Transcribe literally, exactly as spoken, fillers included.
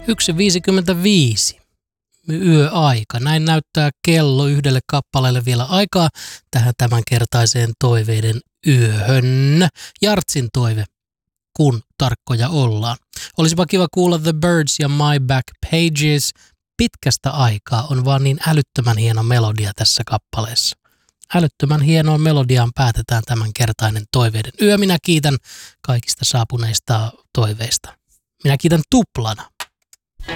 yksi viisikymmentäviisi. Yöaika. Näin näyttää kello yhdelle kappaleelle vielä aikaa tähän tämänkertaiseen toiveiden yöhön. Jartsin toive, kun tarkkoja ollaan. Olisipa kiva kuulla The Birds ja My Back Pages. Pitkästä aikaa on vaan niin älyttömän hieno melodia tässä kappaleessa. Älyttömän hienoon melodiaan päätetään tämänkertainen toiveiden yö. Minä kiitän kaikista saapuneista toiveista. Minä kiitän tuplana.